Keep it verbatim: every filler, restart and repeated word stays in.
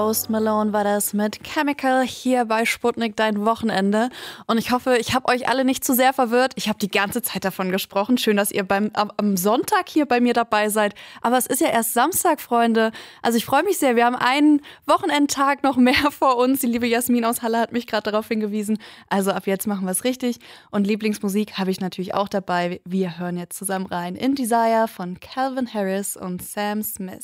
Post Malone war das mit Chemical hier bei Sputnik Dein Wochenende. Und ich hoffe, ich habe euch alle nicht zu sehr verwirrt. Ich habe die ganze Zeit davon gesprochen. Schön, dass ihr beim, am, am Sonntag hier bei mir dabei seid. Aber es ist ja erst Samstag, Freunde. Also ich freue mich sehr. Wir haben einen Wochenendtag noch mehr vor uns. Die liebe Jasmin aus Halle hat mich gerade darauf hingewiesen. Also ab jetzt machen wir es richtig. Und Lieblingsmusik habe ich natürlich auch dabei. Wir hören jetzt zusammen rein in Desire von Calvin Harris und Sam Smith.